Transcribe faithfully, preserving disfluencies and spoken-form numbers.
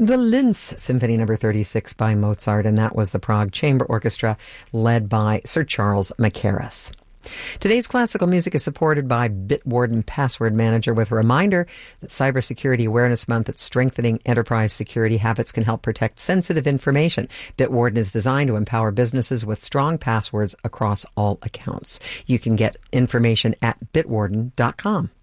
The Linz Symphony Number thirty-six by Mozart, and that was the Prague Chamber Orchestra led by Sir Charles Mackerras. Today's classical music is supported by Bitwarden Password Manager, with a reminder that Cybersecurity Awareness Month at strengthening enterprise security habits can help protect sensitive information. Bitwarden is designed to empower businesses with strong passwords across all accounts. You can get information at bitwarden dot com.